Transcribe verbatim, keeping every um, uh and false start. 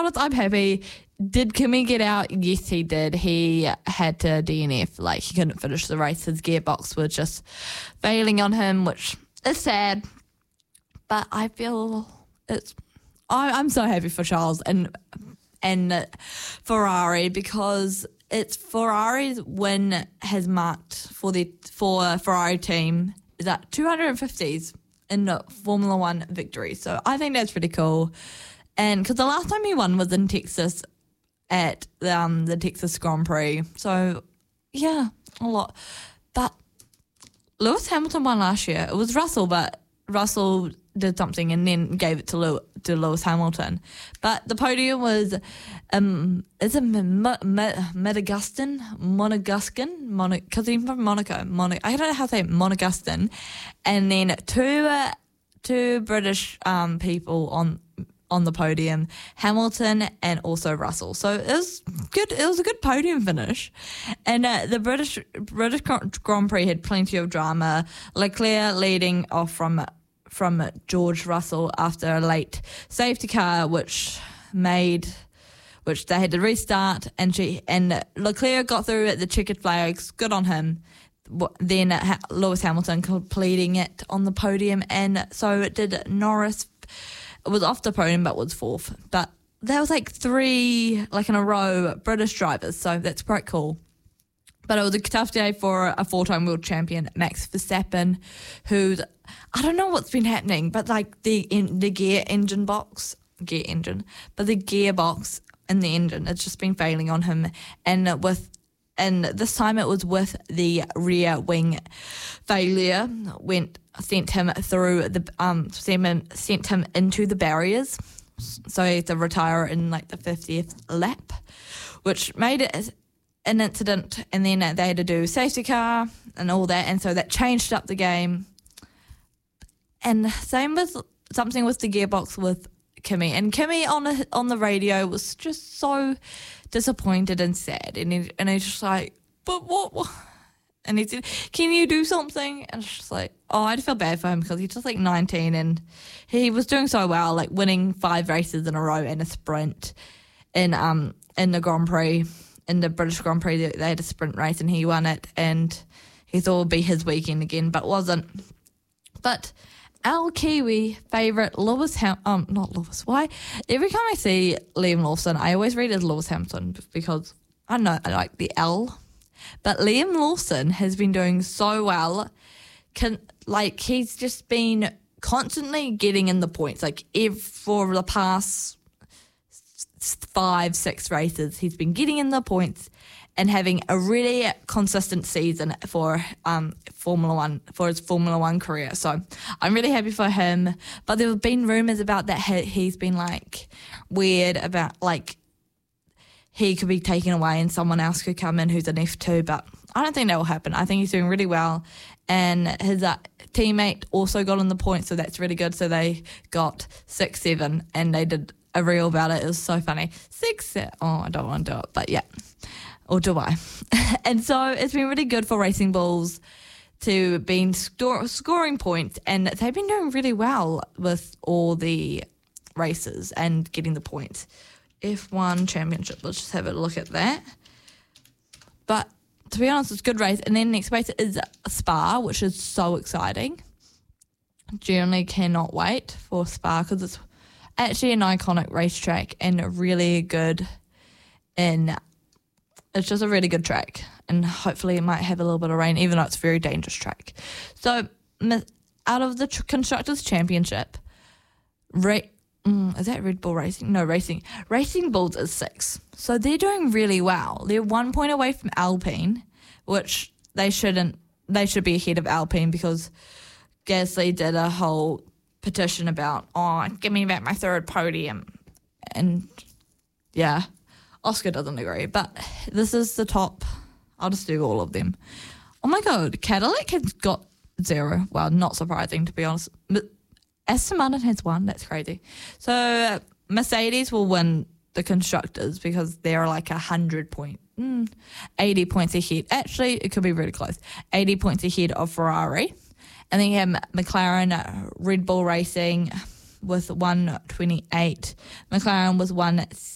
honest, I'm happy. Did Kimi get out? Yes, he did. He had to D N F. Like, he couldn't finish the race. His gearbox was just failing on him, which is sad. But I feel it's... I, I'm so happy for Charles and and Ferrari, because it's Ferrari's win has marked for the for Ferrari team is that two hundred fifties in Formula One victory. So I think that's pretty cool. And because the last time he won was in Texas at um, the Texas Grand Prix. So, yeah, a lot. But Lewis Hamilton won last year. It was Russell, but Russell did something and then gave it to, Lew- to Lewis Hamilton. But the podium was, um, is it M- M- M- Madagascan? Monegascan? Because he's from Monaco. Mon- I don't know how to say it, Monegascan. And then two, uh, two British um, people on on the podium, Hamilton and also Russell. So it was good. It was a good podium finish. And uh, the British British Grand Prix had plenty of drama. Leclerc leading off from from George Russell after a late safety car, which made which they had to restart. And she and Leclerc got through at the checkered flags. Good on him. Then uh, Lewis Hamilton completing it on the podium, and so it did Norris. It was off the podium, but was fourth. But there was like three, like in a row, British drivers, so that's quite cool. But it was a tough day for a four-time world champion, Max Verstappen, who's, I don't know what's been happening, but like the in, the gear engine box, gear engine, but the gearbox in the engine, it's just been failing on him. And with and this time it was with the rear wing failure, went sent him through the um sent him into the barriers, so he had to retire in like the fiftieth lap, which made it an incident. And then they had to do safety car and all that, and so that changed up the game. And same with something with the gearbox with Kimi, and Kimi on a, on the radio was just so disappointed and sad, and he, and he's just like, but what, what? And he said, can you do something? And it's just like, oh, I feel bad for him because he's just like nineteen and he was doing so well, like winning five races in a row and a sprint in um in the Grand Prix, in the British Grand Prix. They had a sprint race and he won it, and he thought it would be his weekend again, but wasn't. But our Kiwi favourite, Lewis Ham... Um, not Lewis. Why? Every time I see Liam Lawson, I always read as Lewis Hamilton because, I don't know, I like the L. But Liam Lawson has been doing so well. Can Like, he's just been constantly getting in the points. Like, if, for the past five, six races, he's been getting in the points and having a really consistent season for um Formula One, for his Formula One career. So I'm really happy for him. But there have been rumours about that he's been like weird about like he could be taken away and someone else could come in who's an F two. But I don't think that will happen. I think he's doing really well. And his uh, teammate also got in the points, so that's really good. So they got six seven, and they did a reel about it. It was so funny. Six, oh, I don't want to do it, but yeah. Or do I? And so it's been really good for Racing Bulls to be sto- scoring points, and they've been doing really well with all the races and getting the points. F one Championship, let's just have a look at that. But to be honest, it's a good race. And then next race is Spa, which is so exciting. Generally cannot wait for Spa because it's actually an iconic racetrack and really good in... It's just a really good track, and hopefully it might have a little bit of rain, even though it's a very dangerous track. So, out of the Constructors' Championship, Ra- mm, is that Red Bull Racing? No, Racing. Racing Bulls is six. So they're doing really well. They're one point away from Alpine, which they shouldn't. They should be ahead of Alpine because Gasly did a whole petition about, oh, give me back my third podium. And, yeah. Oscar doesn't agree, but this is the top. I'll just do all of them. Oh my God, Cadillac has got zero. Well, not surprising to be honest. But Aston Martin has one. That's crazy. So Mercedes will win the constructors because they're like a hundred point, mm, eighty points ahead. Actually, it could be really close. Eighty points ahead of Ferrari, and then you have McLaren, Red Bull Racing with one twenty-eight. McLaren was one